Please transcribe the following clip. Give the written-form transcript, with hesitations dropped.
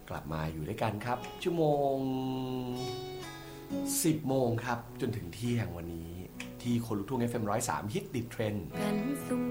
กลับมาอยู่ด้วยกันครับชั่วโมง10 โมงครับจนถึงเที่ยงวันนี้ที่คนลุกทุ่ง FM 103 ฮิตติดเทรนด์